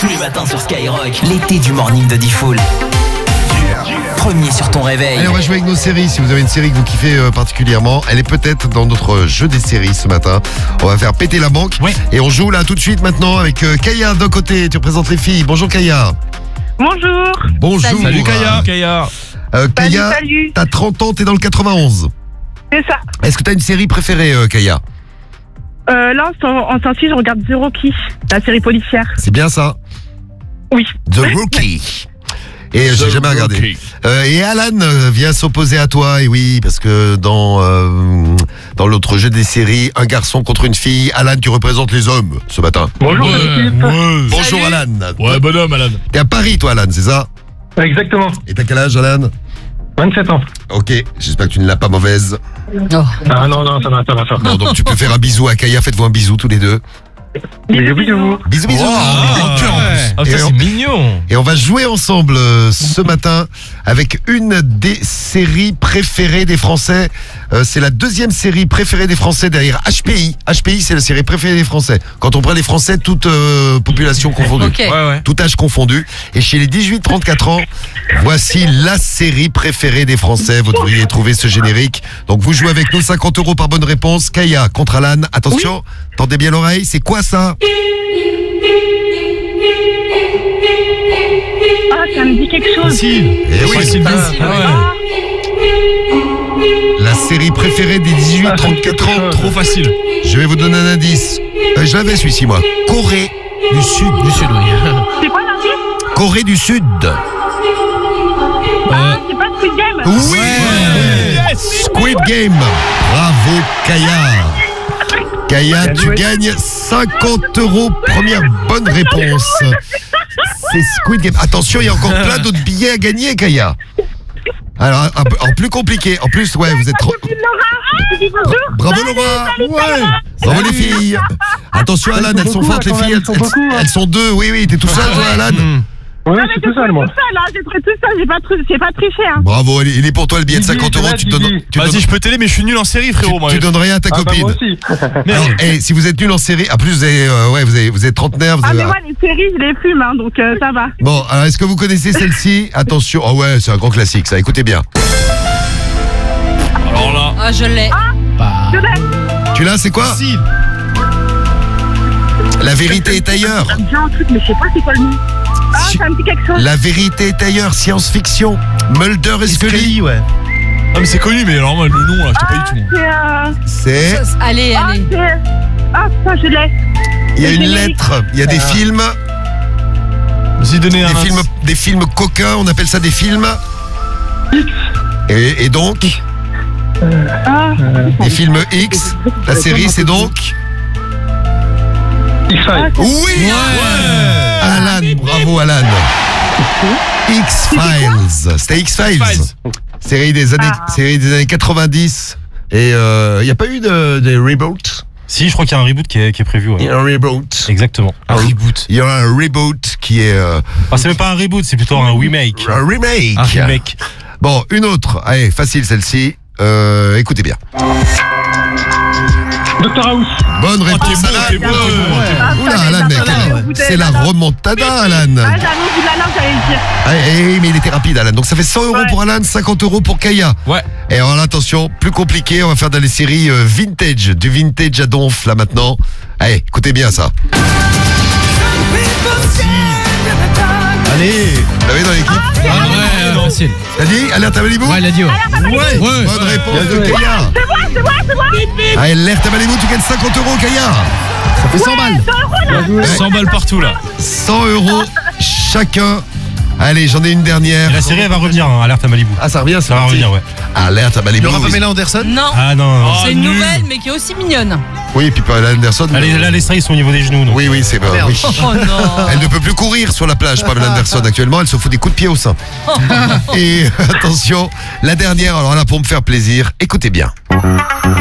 Tous les matins sur Skyrock, l'été du morning de Diffoul. Premier sur ton réveil. Allez, on va jouer avec nos séries. Si vous avez une série que vous kiffez particulièrement, elle est peut-être dans notre jeu des séries ce matin. On va faire péter la banque. Ouais. Et on joue là tout de suite maintenant avec Kaya d'un côté. Tu représentes les filles. Bonjour Kaya. Bonjour. Bonjour. Salut Kaya. Kaya, Salut. t'as 30 ans, t'es dans le 91. C'est ça. Est-ce que t'as une série préférée, Kaya? Là, en sortie, je regarde The Rookie, la série policière. C'est bien ça? Oui. The Rookie. Et j'ai jamais regardé. Et Alan vient s'opposer à toi, et oui, parce que dans l'autre jeu des séries, un garçon contre une fille, Alan, tu représentes les hommes ce matin. Bonjour l'équipe. Bonjour Alan. Ouais, bonhomme Alan. T'es à Paris toi Alan, c'est ça? Exactement. Et t'as quel âge Alan? 27 ans. Ok, j'espère que tu ne l'as pas mauvaise. Ah non, ça va. Bon, donc tu peux faire un bisou à Kaya, faites-vous un bisou tous les deux. Bisous. Bisous. Ah, ça Et c'est on- mignon. Et on va jouer ensemble ce matin avec une des séries préférées des Français. C'est la deuxième série préférée des Français derrière HPI. HPI, c'est la série préférée des Français. Quand on prend les Français, toute population confondue. Ok. Ouais. Tout âge confondu. Et chez les 18-34 ans, voici la série préférée des Français. Vous devriez trouver ce générique. Donc vous jouez avec nous, 50 € par bonne réponse. Kaya contre Alan. Attention, tendez bien l'oreille. C'est quoi ça? Ah, ça me dit quelque chose. Facile. Eh oui, Facile. la série préférée des 18-34 ans. Trop facile. Je vais vous donner un indice. Je l'avais celui-ci moi. Corée du Sud. Oui. C'est quoi l'indice? Corée du Sud. Ah, c'est pas Squid Game. Oui. Yes. Squid Game. Bravo Kaya. Kaya, Bien tu joué. gagnes 50 €. Première bonne réponse. C'est Squid Game. Attention, il y a encore plein d'autres billets à gagner, Kaya. Alors, en plus compliqué. En plus, ouais, vous êtes trop... Copine Laura, tu dis bonjour. Bravo Laura. Ouais. Bravo les filles. Attention Alan, elles sont beaucoup, fortes les quand filles. même, ils sont beaucoup, hein. Elles sont deux. Oui, t'es tout seul toi Alan. Ouais, Ah, je mais suis tout j'ai seul moi. tout seul, hein. J'ai trouvé tout seul, j'ai pas triché, hein. Bravo, il est pour toi le billet de Didi, 50 t'es €. là, Tu donnes, Didi. Vas-y, je peux t'aider, mais je suis nul en série, frérot. moi. tu donnes rien à ta Ah bah copine. moi aussi. Alors, si vous êtes nul en série, en plus vous avez, vous êtes trentenaire. Vous Ah, avez- mais moi, les séries, je les fume, hein, donc ça va. Bon, alors est-ce que vous connaissez celle-ci? Attention, oh ouais, c'est un grand classique ça, écoutez bien. Alors là. Ah, je l'ai. Je l'ai. Tu l'as, c'est quoi? Facile. La vérité est ailleurs. Ça me dit un truc, mais je sais pas c'est quoi le nom. Ah, ça me dit quelque chose. La vérité est ailleurs, science-fiction. Mulder et Scully. Ouais. Ah, mais c'est connu, mais alors, moi, le nom, là, je sais pas du tout. C'est. C'est, Allez. Ah, putain, je l'ai. il y a une lettre, il y a des films, Vas-y, donnez un. des films coquins, on appelle ça des films. Et donc, Ah, des films X. La série, c'est donc. X-Files. Oui! Alan, bravo Alan. X-Files. C'était X-Files. Série des années 90. Et il n'y a pas eu de reboot? Si, je crois qu'il y a un reboot qui est prévu. Il y Ouais. a un reboot. Exactement. Un reboot. Il y aura un reboot qui est Ah, c'est même pas un reboot, c'est plutôt un remake. un remake. Un remake. Bon, une autre. Allez, facile celle-ci. Écoutez bien. Dr House. Bonne réponse, t'es bon, Alan. t'es bon, t'es bon. Ah, Oula, ça, Alan, ça, mais ça, ça, vous c'est avez la la langue. remontada, Alan. Ah, j'avais envie de la langue, j'allais le dire. Mais il était rapide, Alan. Donc ça fait 100 € Ouais. pour Alan, 50 € pour Kaya. Ouais. Et alors là, attention, plus compliqué, on va faire dans les séries vintage, du vintage à donf là maintenant. Allez, écoutez bien ça. Allez. Vous l'avez dans l'équipe? Ah, ouais, non. Facile. T'as dit Alerte à Malibu? Ouais, il a dit ouais. Ouais. Bonne réponse de Kaya. C'est moi. Allez, alerte à Malibu, tu gagnes 50 € Kaya. Ça fait 100 balles. 100 balles partout, là. 100 € chacun. Allez, j'en ai une dernière. Et la série, elle va revenir, hein, Alerte à Malibu. Ah, ça revient, Ça va revenir, ouais. Alerte à Malibu. Anderson? Non. Ah, non. C'est une nouvelle, mais qui est aussi mignonne. Oui, puis Pamela Anderson. Allez, là, les seins, ils sont au niveau des genoux. Donc. Oui, c'est vrai. merde. Oui. Oh non. Elle ne peut plus courir sur la plage, Pamela Anderson. Actuellement, elle se fout des coups de pied au sein. Et attention, la dernière, alors là, pour me faire plaisir, écoutez bien.